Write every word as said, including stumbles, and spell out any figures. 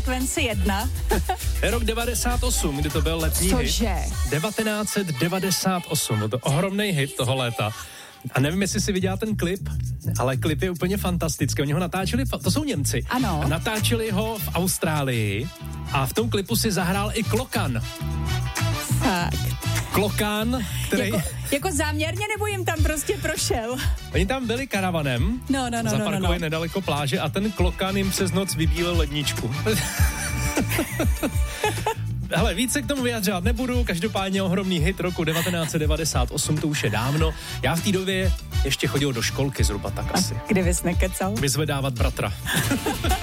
dvacet jedna. Rok devadesát osm, kdy to byl letní Cože? hit. devatenáct set devadesát osm, byl to ohromný hit toho léta. A nevím, jestli si viděla ten klip, ale klip je úplně fantastický. Oni ho natáčeli, to jsou Němci. Ano. A natáčeli ho v Austrálii a v tom klipu si zahrál i klokan. Fakt. Klokan, který... Jako, jako záměrně nebo jim tam prostě prošel? Oni tam byli karavanem, No, no, no, zaparkovali no, no. nedaleko pláže a ten klokan jim přes noc vybílil ledničku. Hele, víc se k tomu vyjadřovat nebudu, každopádně ohromný hit roku devatenáct set devadesát osm, to už je dávno. Já v té době ještě chodil do školky zhruba tak asi. Kdybys nekecal. Vyzvedávat bratra.